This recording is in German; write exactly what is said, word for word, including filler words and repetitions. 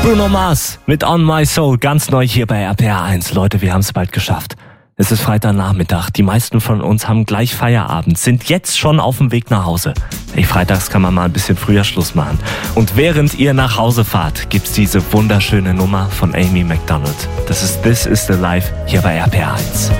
Bruno Mars mit On My Soul, ganz neu hier bei R P R eins. Leute, wir haben es bald geschafft. Es ist Freitagnachmittag. Die meisten von uns haben gleich Feierabend, sind jetzt schon auf dem Weg nach Hause. Ey, freitags kann man mal ein bisschen früher Schluss machen. Und während ihr nach Hause fahrt, gibt's diese wunderschöne Nummer von Amy Macdonald. Das ist This Is The Life hier bei R P R eins.